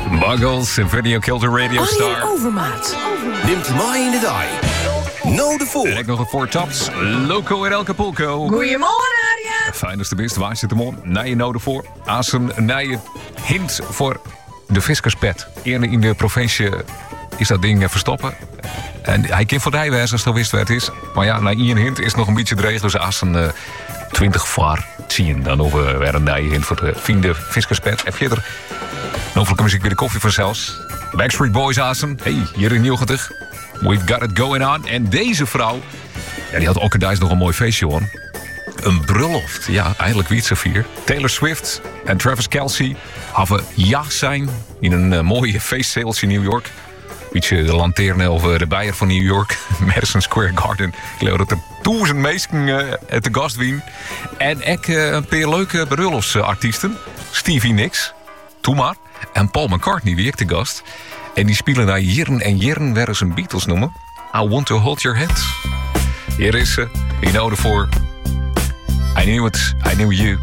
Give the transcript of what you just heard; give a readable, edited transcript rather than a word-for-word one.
Buggles en Radio Kilter Radio Star. Arjen Overmaat. Neemt mij in de dag. No de voor. En ik nog een voor Tops. Loco en El Capulco. Goedemorgen, Arjen. Fijn is de best. Waar zit hem om? Nije noden voor. Als een nije hint voor de fiskerspet. Eerder in de provincie is dat ding verstoppen. En hij kan voor die wijze als het wist waar het is. Maar ja, na één hint is nog een beetje dreig. Dus als een 20 var zien. Dan over weer een nije hint voor de vrienden fiskerspet. En verder novelijke muziek bij de koffie van zelfs. Backstreet Boys assen. Hey, hier in Nieuwgetig. We've got it going on. En deze vrouw, ja, die had ook nog een mooi feestje hoor. Een bruiloft. Ja, eigenlijk wie het vier. Taylor Swift en Travis Kelce hadden jacht zijn in een mooie feestzeeltje in New York. Beetje de lanterne over de bijer van New York. Madison Square Garden. Ik geloof dat er 1000 mensen te gast waren. En ik een paar leuke bruiloftsartiesten. Stevie Nicks, toen maar. En Paul McCartney, wie ik te gast. En die spelen naar jaren en jaren waar ze een Beatles noemen. I Want to Hold Your Hand. Hier is ze. Je nodig voor I Knew It, I Knew You.